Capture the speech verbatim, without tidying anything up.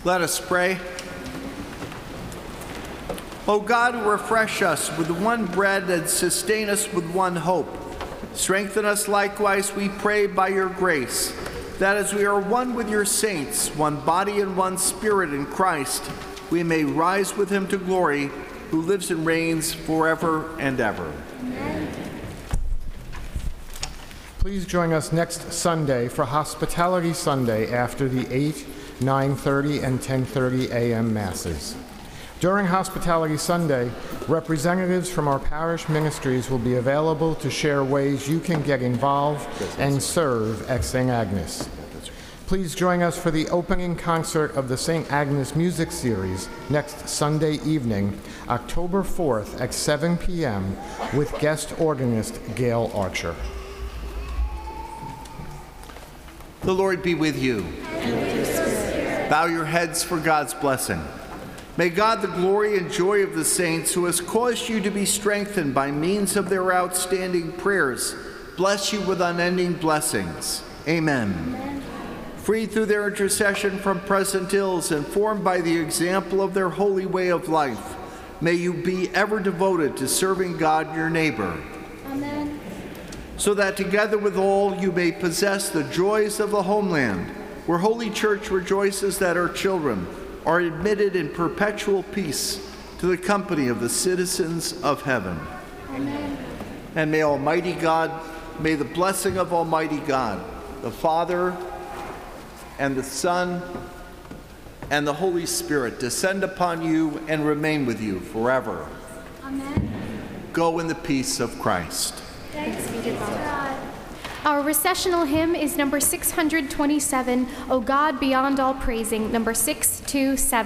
Let us pray. O God, who refresh us with one bread and sustain us with one hope, strengthen us likewise, we pray, by your grace, that as we are one with your saints, one body and one spirit in Christ, we may rise with him to glory, who lives and reigns forever and ever. Amen. Please join us next Sunday for Hospitality Sunday after the eight, nine thirty, and ten thirty a m Masses. During Hospitality Sunday, representatives from our parish ministries will be available to share ways you can get involved and serve at Saint Agnes. Please join us for the opening concert of the Saint Agnes Music Series next Sunday evening, October fourth at seven p m with guest organist Gail Archer. The Lord be with you. And with your spirit. Bow your heads for God's blessing. May God, the glory and joy of the saints, who has caused you to be strengthened by means of their outstanding prayers, bless you with unending blessings. Amen. Amen. Freed through their intercession from present ills and formed by the example of their holy way of life, may you be ever devoted to serving God and your neighbor. Amen. So that together with all you may possess the joys of the homeland, where Holy Church rejoices that her children are admitted in perpetual peace to the company of the citizens of heaven. Amen. And may Almighty God, may the blessing of Almighty God, the Father and the Son and the Holy Spirit descend upon you and remain with you forever. Amen. Go in the peace of Christ. Thanks be to God. Our recessional hymn is number six hundred twenty-seven, O God Beyond All Praising, number six two seven.